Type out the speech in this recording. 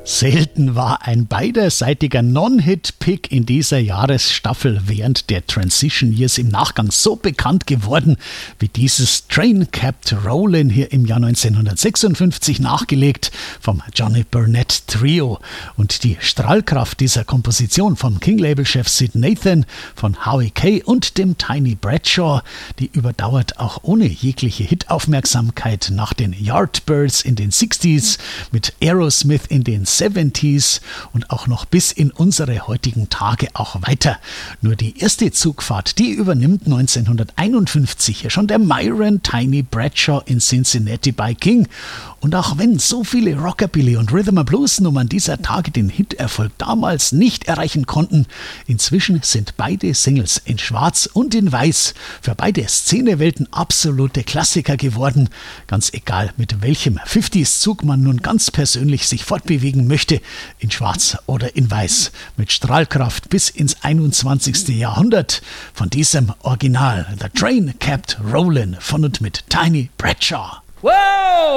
Selten war ein beiderseitiger Non-Hit-Pick in dieser Jahresstaffel während der Transition Years im Nachgang so bekannt geworden wie dieses Train Kept Rollin' hier im Jahr 1956 nachgelegt vom Johnny Burnett Trio. Und die Strahlkraft dieser Komposition vom King-Label-Chef Sid Nathan, von Howie Kay und dem Tiny Bradshaw, die überdauert auch ohne jegliche Hitaufmerksamkeit nach den Yardbirds in den 60s, mit Aerosmith in den 70s und auch noch bis in unsere heutigen Tage auch weiter. Nur die erste Zugfahrt, die übernimmt 1951 hier schon der Myron Tiny Bradshaw in Cincinnati bei King. Und auch wenn so viele Rockabilly- und Rhythm-and-Blues-Nummern dieser Tage den Hiterfolg damals nicht erreichen konnten, inzwischen sind beide Singles in Schwarz und in Weiß für beide Szenewelten absolute Klassiker geworden. Ganz egal, mit welchem 50s-Zug man nun ganz persönlich sich fortbewegen möchte, in Schwarz oder in Weiß, mit Strahlkraft bis ins 21. Jahrhundert. Von diesem Original The Train Kept Rollin' von und mit Tiny Bradshaw. Whoa!